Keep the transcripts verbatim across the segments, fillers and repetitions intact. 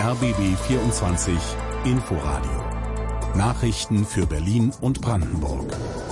R B B vierundzwanzig Inforadio. Nachrichten für Berlin und Brandenburg.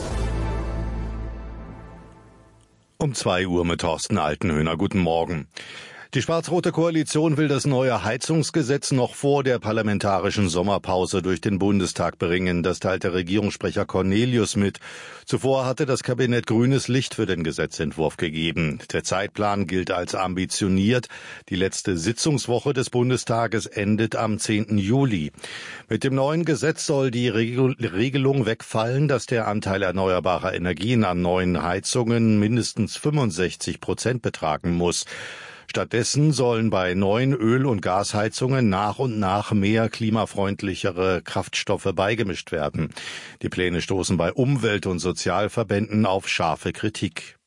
Um zwei Uhr mit Thorsten Altenhöhner. Guten Morgen. Die schwarz-rote Koalition will das neue Heizungsgesetz noch vor der parlamentarischen Sommerpause durch den Bundestag bringen. Das teilte Regierungssprecher Cornelius mit. Zuvor hatte das Kabinett grünes Licht für den Gesetzentwurf gegeben. Der Zeitplan gilt als ambitioniert. Die letzte Sitzungswoche des Bundestages endet am zehnten Juli. Mit dem neuen Gesetz soll die Regelung wegfallen, dass der Anteil erneuerbarer Energien an neuen Heizungen mindestens fünfundsechzig Prozent betragen muss. Stattdessen sollen bei neuen Öl- und Gasheizungen nach und nach mehr klimafreundlichere Kraftstoffe beigemischt werden. Die Pläne stoßen bei Umwelt- und Sozialverbänden auf scharfe Kritik.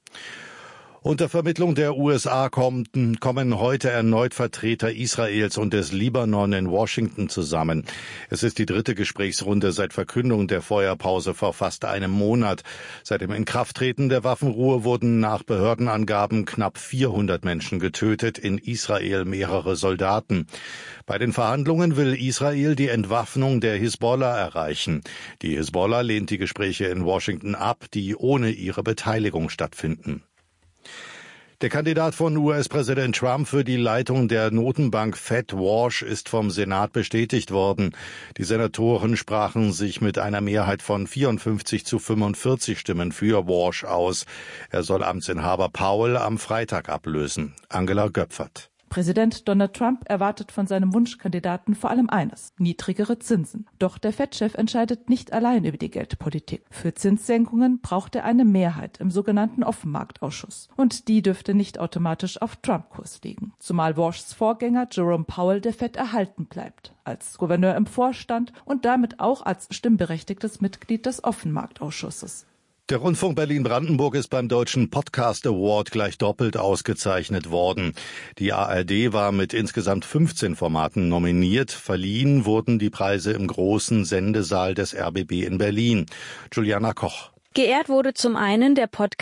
Unter Vermittlung der U S A kommen, kommen heute erneut Vertreter Israels und des Libanon in Washington zusammen. Es ist die dritte Gesprächsrunde seit Verkündung der Feuerpause vor fast einem Monat. Seit dem Inkrafttreten der Waffenruhe wurden nach Behördenangaben knapp vierhundert Menschen getötet, in Israel mehrere Soldaten. Bei den Verhandlungen will Israel die Entwaffnung der Hisbollah erreichen. Die Hisbollah lehnt die Gespräche in Washington ab, die ohne ihre Beteiligung stattfinden. Der Kandidat von U S-Präsident Trump für die Leitung der Notenbank Fed, Walsh, ist vom Senat bestätigt worden. Die Senatoren sprachen sich mit einer Mehrheit von vierundfünfzig zu fünfundvierzig Stimmen für Walsh aus. Er soll Amtsinhaber Powell am Freitag ablösen. Angela Göpfert. Präsident Donald Trump erwartet von seinem Wunschkandidaten vor allem eines: niedrigere Zinsen. Doch der Fed-Chef entscheidet nicht allein über die Geldpolitik. Für Zinssenkungen braucht er eine Mehrheit im sogenannten Offenmarktausschuss. Und die dürfte nicht automatisch auf Trump-Kurs liegen. Zumal Walshs Vorgänger Jerome Powell der Fed erhalten bleibt, als Gouverneur im Vorstand und damit auch als stimmberechtigtes Mitglied des Offenmarktausschusses. Der Rundfunk Berlin-Brandenburg ist beim Deutschen Podcast Award gleich doppelt ausgezeichnet worden. Die A R D war mit insgesamt fünfzehn Formaten nominiert. Verliehen wurden die Preise im großen Sendesaal des R B B in Berlin. Juliana Koch. Geehrt wurde zum einen der Podcast